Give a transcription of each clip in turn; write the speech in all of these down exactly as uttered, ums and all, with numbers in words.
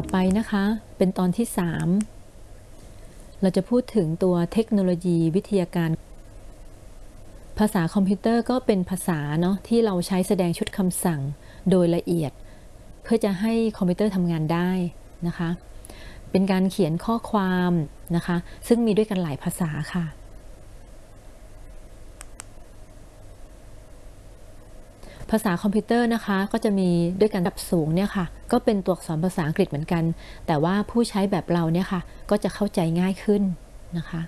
อไปนะคะเป็นตอนที่สามเราจะพูดถึงตัวเทคโนโลยีวิทยาการภาษาคอมพิวเตอร์ก็เป็นภาษาเนาะที่เราใช้แสดงชุดคำสั่งโดยละเอียดเพื่อจะให้คอมพิวเตอร์ทำงานได้นะคะเป็นการเขียนข้อความนะคะซึ่งมีด้วยกันหลายภาษาค่ะภาษาคอมพิวเตอร์นะคะก็จะมีด้วยกันระดับสูงเนี่ยค่ะก็เป็นตัวอักษรภาษาอังกฤษเหมือนกันแต่ว่าผู้ใช้แบบเราเนี่ยค่ะก็จะเข้าใจง่ายขึ้นนะคะ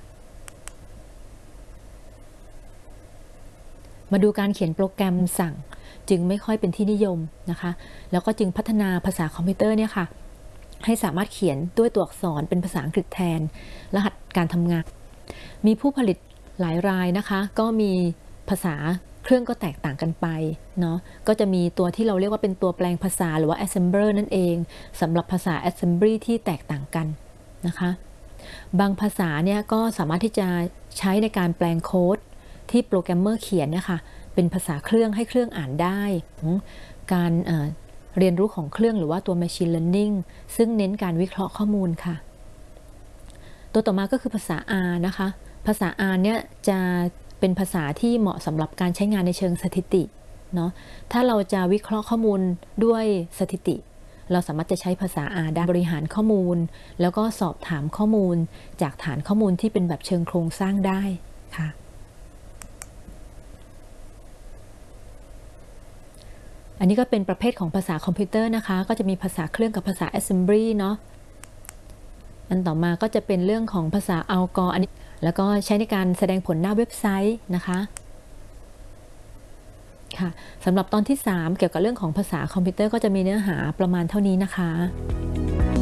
มาดูการเขียนโปรแกรมสั่งจึงไม่ค่อยเป็นที่นิยมนะคะแล้วก็จึงพัฒนาภาษาคอมพิวเตอร์เนี่ยค่ะให้สามารถเขียนด้วยตัวอักษรเป็นภาษาอังกฤษแทนรหัสการทำงานมีผู้ผลิตหลายรายนะคะก็มีภาษาเครื่องก็แตกต่างกันไปเนาะก็จะมีตัวที่เราเรียกว่าเป็นตัวแปลงภาษาหรือว่า assembler นั่นเองสำหรับภาษา assembly ที่แตกต่างกันนะคะบางภาษาเนี่ยก็สามารถที่จะใช้ในการแปลงโค้ดที่โปรแกรมเมอร์เขียนเนี่ยค่ะเป็นภาษาเครื่องให้เครื่องอ่านได้การเเรียนรู้ของเครื่องหรือว่าตัว machine learning ซึ่งเน้นการวิเคราะห์ข้อมูลค่ะตัวต่อมาก็คือภาษา R นะคะภาษา R เนี่ยจะเป็นภาษาที่เหมาะสำหรับการใช้งานในเชิงสถิติเนาะถ้าเราจะวิเคราะห์ข้อมูลด้วยสถิติเราสามารถจะใช้ภาษา R ได้บริหารข้อมูลแล้วก็สอบถามข้อมูลจากฐานข้อมูลที่เป็นแบบเชิงโครงสร้างได้ค่ะอันนี้ก็เป็นประเภทของภาษาคอมพิวเตอร์นะคะก็จะมีภาษาเครื่องกับภาษา assembly เนาะอันต่อมาก็จะเป็นเรื่องของภาษา algol อันนี้แล้วก็ใช้ในการแสดงผลหน้าเว็บไซต์นะคะค่ะสำหรับตอนที่สามเกี่ยวกับเรื่องของภาษาคอมพิวเตอร์ก็จะมีเนื้อหาประมาณเท่านี้นะคะ